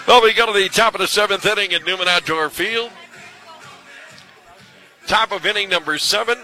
Well, we go to the top of the seventh inning at Newman Outdoor Field. Top of inning number 7.